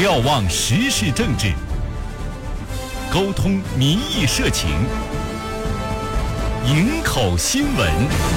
瞭望时事政治，沟通民意社情，营口新闻。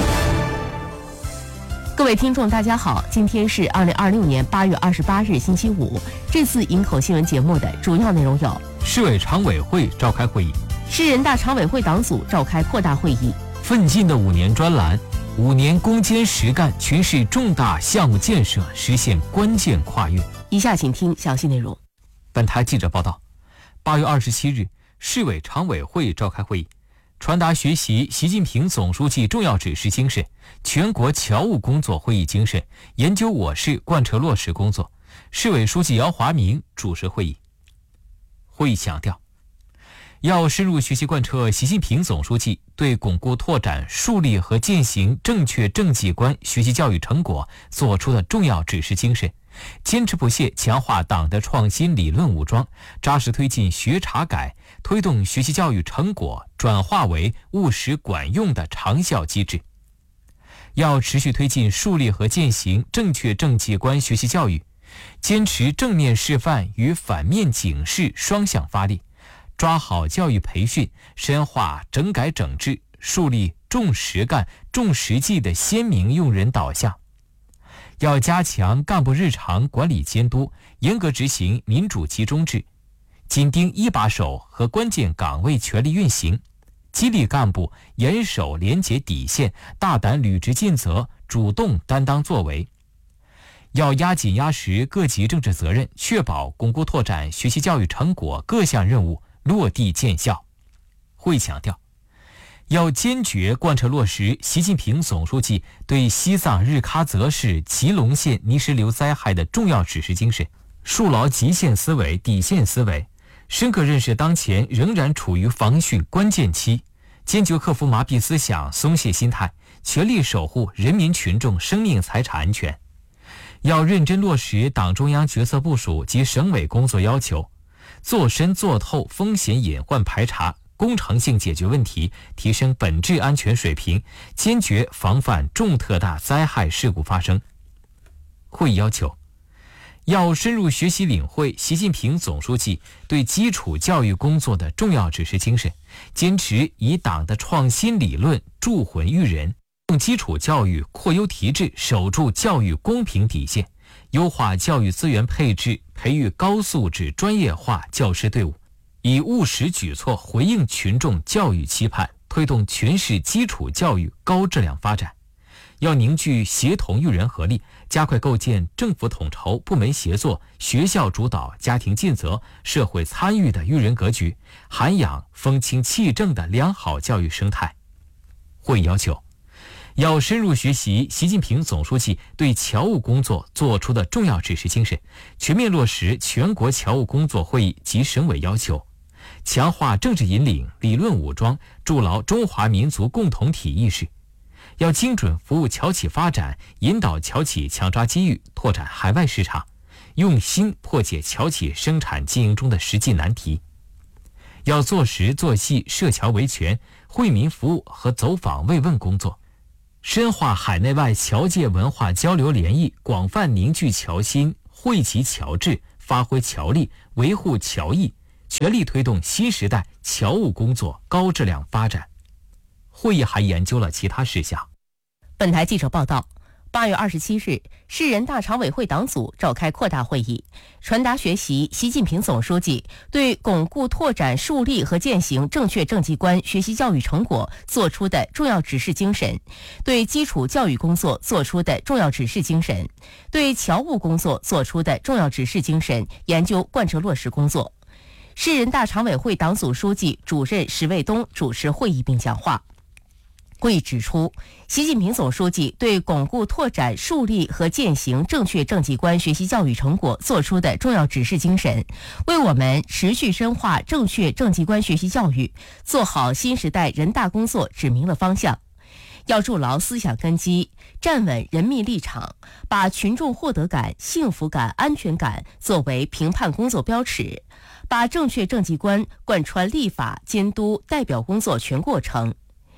各位听众大家好，今天是2026年8月28日星期五。这次营口新闻节目的主要内容有： 市委常委会召开会议， 市人大常委会党组召开扩大会议， 奋进的5年专栏，5年攻坚实干全市重大项目建设实现关键跨越。 以下请听详细内容。 本台记者报道，8月27日，市委常委会召开会议，传达学习习近平总书记重要指示精神，全国侨务工作会议精神，研究我市贯彻落实工作。市委书记姚华明主持会议。会议强调，要深入学习贯彻习近平总书记对巩固拓展树立和践行正确政绩观学习教育成果作出的重要指示精神，坚持不懈强化党的创新理论武装，扎实推进学查改，推动学习教育成果转化为务实管用的长效机制。要持续推进树立和践行正确政绩观学习教育，坚持正面示范与反面警示双向发力，抓好教育培训，深化整改整治，树立重实干、重实际的鲜明用人导向。要加强干部日常管理监督，严格执行民主集中制，紧盯一把手和关键岗位权力运行，激励干部严守廉洁底线，大胆履职尽责，主动担当作为。要压紧压实各级政治责任，确保巩固拓展学习教育成果各项任务落地见效。会强调，要坚决贯彻落实习近平总书记对西藏日喀则市吉隆县泥石流灾害的重要指示精神，树牢极限思维、底线思维，深刻认识当前仍然处于防汛关键期，坚决克服麻痹思想、松懈心态，全力守护人民群众生命财产安全。要认真落实党中央决策部署及省委工作要求，做深做透风险隐患排查，工程性解决问题，提升本质安全水平，坚决防范重特大灾害事故发生。会议要求，要深入学习领会习近平总书记对基础教育工作的重要指示精神，坚持以党的创新理论铸魂育人，用基础教育扩优提质，守住教育公平底线，优化教育资源配置，培育高素质专业化教师队伍，以务实举措回应群众教育期盼，推动全市基础教育高质量发展。要凝聚协同育人合力，加快构建政府统筹、部门协作、学校主导、家庭尽责、社会参与的育人格局，涵养风清气正的良好教育生态。会议要求，要深入学习习近平总书记对侨务工作作出的重要指示精神，全面落实全国侨务工作会议及省委要求，强化政治引领、理论武装，筑牢中华民族共同体意识。要精准服务侨企发展，引导侨企强抓机遇，拓展海外市场，用心破解侨企生产经营中的实际难题。要做实做细涉侨维权、惠民服务和走访慰问工作，深化海内外侨界文化交流联谊，广泛凝聚侨心，惠及侨智，发挥侨力，维护侨益，全力推动新时代侨务工作高质量发展。会议还研究了其他事项。 本台记者报道，8月27日，市人大常委会党组召开扩大会议，传达学习习近平总书记对巩固拓展树立和践行正确政绩观学习教育成果作出的重要指示精神，对基础教育工作作出的重要指示精神，对侨务工作作出的重要指示精神研究贯彻落实工作。市人大常委会党组书记、主任石卫东主持会议并讲话。会议指出，习近平总书记对巩固拓展树立和践行正确政绩观学习教育成果作出的重要指示精神，为我们持续深化正确政绩观学习教育，做好新时代人大工作指明了方向。要筑牢思想根基，站稳人民立场，把群众获得感、幸福感、安全感作为评判工作标尺，把正确政绩观贯穿立法、监督、代表工作全过程。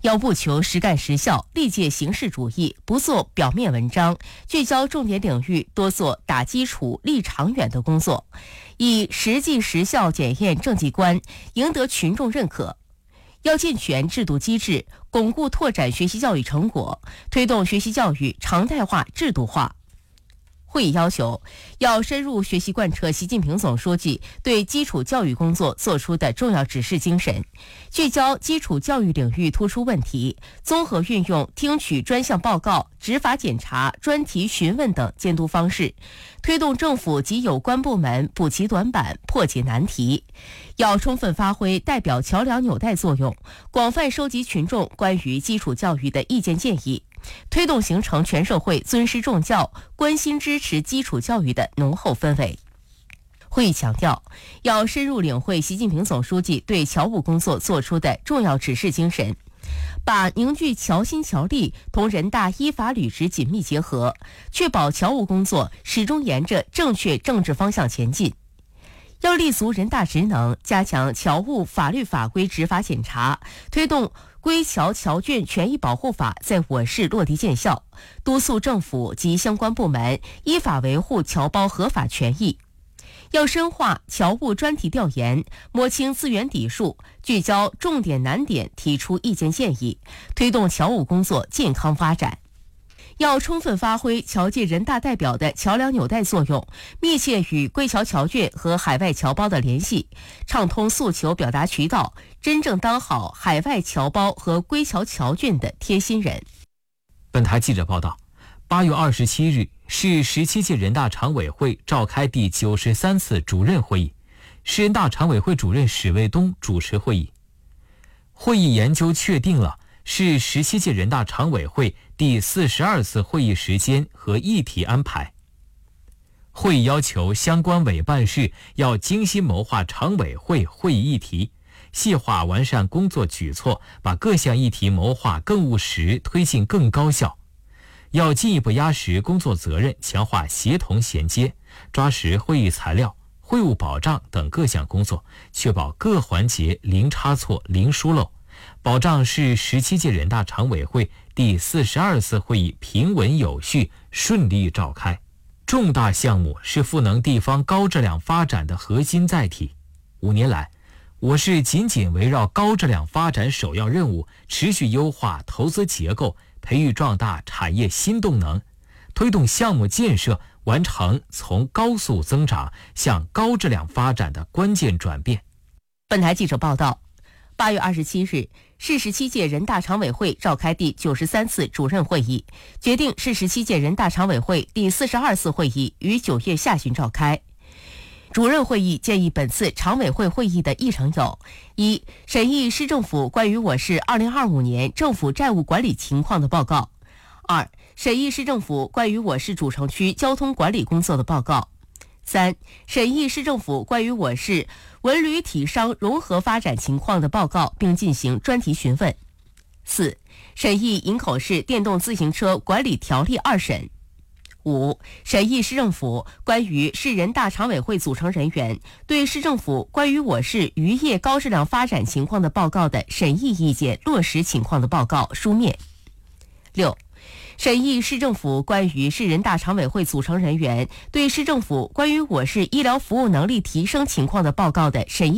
要务求实干实效，力戒形式主义，不做表面文章，聚焦重点领域，多做打基础、立长远的工作，以实际实效检验政绩观，赢得群众认可。要健全制度机制，巩固拓展学习教育成果，推动学习教育常态化、制度化。会议要求，要深入学习贯彻习近平总书记对基础教育工作作出的重要指示精神，聚焦基础教育领域突出问题，综合运用听取专项报告、执法检查、专题询问等监督方式，推动政府及有关部门补齐短板、破解难题。要充分发挥代表桥梁纽带作用，广泛收集群众关于基础教育的意见建议，推动形成全社会尊师重教、关心支持基础教育的浓厚氛围。会议强调，要深入领会习近平总书记对侨务工作作出的重要指示精神，把凝聚侨心侨力同人大依法履职紧密结合，确保侨务工作始终沿着正确政治方向前进。要立足人大职能，加强侨务法律法规执法检查，推动归侨侨眷权益保护法在我市落地见效，督促政府及相关部门依法维护侨胞合法权益。要深化侨务专题调研，摸清资源底数，聚焦重点难点，提出意见建议，推动侨务工作健康发展。要充分发挥侨界人大代表的桥梁纽带作用，密切与归侨侨眷和海外侨胞的联系，畅通诉求表达渠道，真正当好海外侨胞和归侨侨眷的贴心人。 本台记者报道，8月27日是17届人大常委会召开第93次主任会议，市人大常委会主任史卫东主持会议。会议研究确定了是17届人大常委会第42次会议时间和议题安排。会议要求相关委办室要精心谋划常委会会议议题，细化完善工作举措，把各项议题谋划更务实，推进更高效。要进一步压实工作责任，强化协同衔接，抓实会议材料、会务保障等各项工作，确保各环节零差错、零疏漏，保障是17届人大常委会第42次会议平稳有序、顺利召开。重大项目是赋能地方高质量发展的核心载体。5年来，我市紧紧围绕高质量发展首要任务，持续优化投资结构，培育壮大产业新动能，推动项目建设完成从高速增长向高质量发展的关键转变。 本台记者报道，8月27日，市17届人大常委会召开第93次主任会议，决定市17届人大常委会第42次会议于9月下旬召开。主任会议建议本次常委会会议的议程有：一、审议市政府关于我市2025年政府债务管理情况的报告；二、审议市政府关于我市主城区交通管理工作的报告；三、审议市政府关于我市文旅体商融合发展情况的报告，并进行专题询问；四、审议营口市电动自行车管理条例2审；五、审议市政府关于市人大常委会组成人员对市政府关于我市渔业高质量发展情况的报告的审议意见落实情况的报告书面；六、审议市政府关于市人大常委会组成人员对市政府关于我市医疗服务能力提升情况的报告的审议